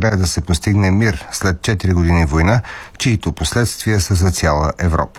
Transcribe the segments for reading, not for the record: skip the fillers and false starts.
най-накрая да се постигне мир след 4 години война, чието последствия са за цяла Европа.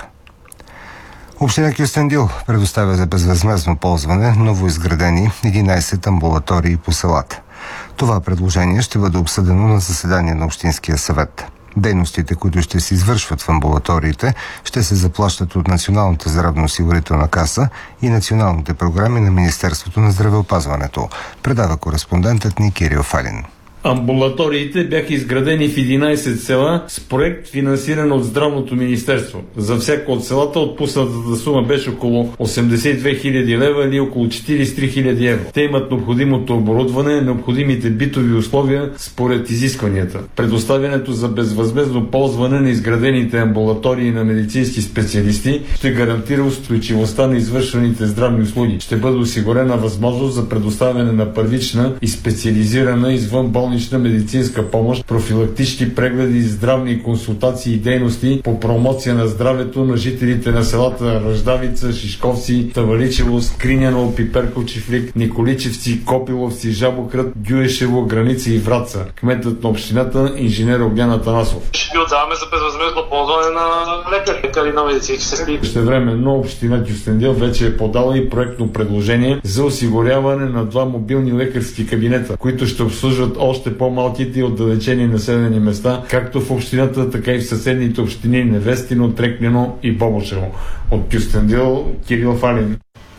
Община Кюстендил предоставя за безвъзмездно ползване новоизградени 11 амбулатории по селата. Това предложение ще бъде обсъдено на заседание на Общинския съвет. Дейностите, които ще се извършват в амбулаториите, ще се заплащат от Националната здравноосигурителна каса и националните програми на Министерството на здравеопазването, предава кореспондентът ни Кирил Фалин. Амбулаториите бяха изградени в 11 села с проект, финансиран от Здравното министерство. За всяко от селата отпуснатата сума беше около 82 000 лева или около 43 000 евро. Те имат необходимото оборудване, необходимите битови условия според изискванията. Предоставянето за безвъзмездно ползване на изградените амбулатории на медицински специалисти ще гарантира устойчивостта на извършваните здравни услуги. Ще бъде осигурена възможност за предоставяне на първична и специализирана извънболнична медицинска помощ, профилактични прегледи, здравни консултации и дейности по промоция на здравето на жителите на селата Ръждавица, Шишковци, Таваличево, Скриняно, Пиперковчифлик, Николичевци, Копиловци, Жабокрът, Гюешево, Граница и Враца. Кметът на общината, инженер Огнян Атанасов. Ще ги отдаваме за безвъзмездно ползване на лекари на медицински сестри. Същевременно община Кюстендил вече е подала и проектно предложение за осигуряване на 2 мобилни лекарски кабинета, които ще обслужват още по-малките и отдалечени населени места, както в общината, така и в съседните общини Невестино, Трекнено и Бобошево. От Кюстендил, Кирил Фалин.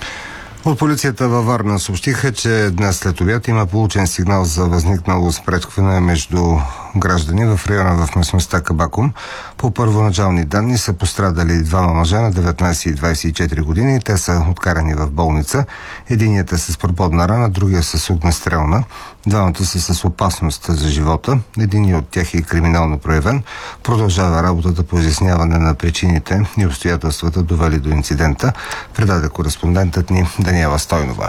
От полицията във Варна съобщиха, че днес след обяд има получен сигнал за възникнало спречкване между граждани в района в местността Кабакум. По първоначални данни са пострадали 2 мъже на 19 и 24 години. Те са откарани в болница. Единият е с проподна рана, другия с огнестрелна. Двамата са с опасност за живота. Единият от тях е криминално проявен. Продължава работата по изясняване на причините и обстоятелствата, довели до инцидента, предаде кореспондентът ни Даниела Стойнова.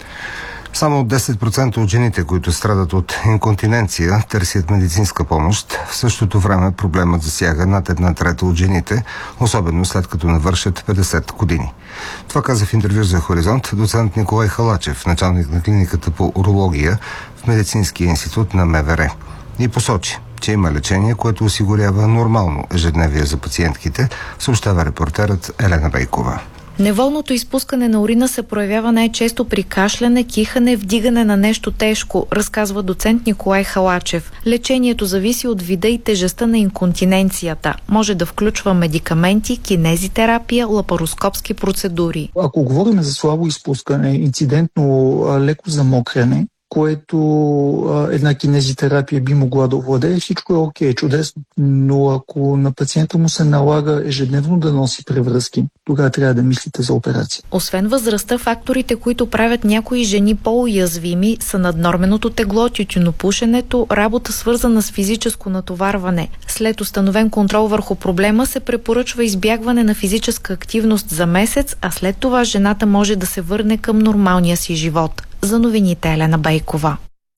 Само 10% от жените, които страдат от инконтиненция, търсят медицинска помощ. В същото време проблемът засяга над 1/3 от жените, особено след като навършат 50 години. Това каза в интервю за Хоризонт доцент Николай Халачев, началник на клиниката по урология в Медицинския институт на МВР. И посочи, че има лечение, което осигурява нормално ежедневие за пациентките, съобщава репортерът Елена Бейкова. Неволното изпускане на урина се проявява най-често при кашляне, кихане, вдигане на нещо тежко, разказва доцент Николай Халачев. Лечението зависи от вида и тежестта на инконтиненцията. Може да включва медикаменти, кинезитерапия, лапароскопски процедури. Ако говорим за слабо изпускане, инцидентно леко замокряне, което една кинезитерапия би могла да овладее, всичко е окей, чудесно. Но ако на пациента му се налага ежедневно да носи превръзки, тогава трябва да мислите за операция. Освен възрастта, факторите, които правят някои жени по-уязвими, са наднорменото тегло, тютюнопушенето, работа свързана с физическо натоварване. След установен контрол върху проблема се препоръчва избягване на физическа активност за месец, а след това жената може да се върне към нормалния си живот. За новините Елена Бейкова.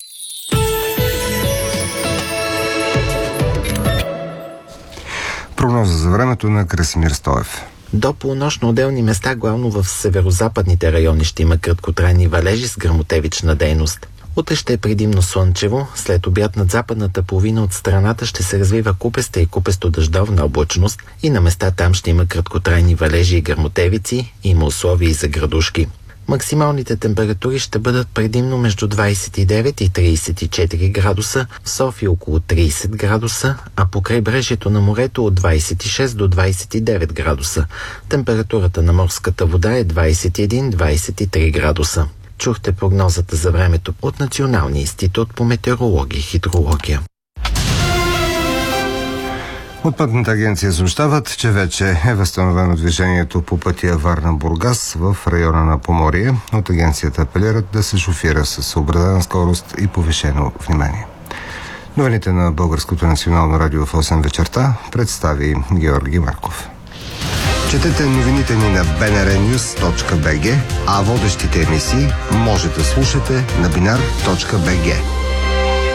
Прогноза за времето на Красимир Стоев. До полунощ на отделни места, главно в северо-западните райони, ще има краткотрайни валежи с гръмотевична дейност. Утре ще е предимно слънчево, след обяд над западната половина от страната ще се развива купеста и купесто-дъждовна облачност и на места там ще има краткотрайни валежи и гръмотевици, има условия и за градушки. Максималните температури ще бъдат предимно между 29 и 34 градуса, в София около 30 градуса, а по крайбрежието на морето от 26 до 29 градуса. Температурата на морската вода е 21-23 градуса. Чухте прогнозата за времето от Националния институт по метеорология и хидрология. От Пътната агенция съобщават, че вече е възстановено движението по пътя Варна-Бургас в района на Поморие. От агенцията апелират да се шофира с съобразена скорост и повишено внимание. Новините на Българското национално радио в 8 вечерта представи Георги Марков. Четете новините ни на bnrnews.bg, а водещите емисии може да слушате на binar.bg.